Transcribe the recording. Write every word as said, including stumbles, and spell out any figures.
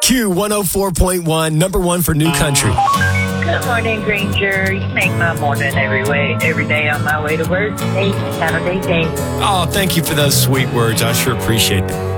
Q one oh four point one, number one for new country. Good morning, Granger. You make my morning every way, every day on my way to work. Hey, have a great day. Oh, thank you for those sweet words. I sure appreciate them.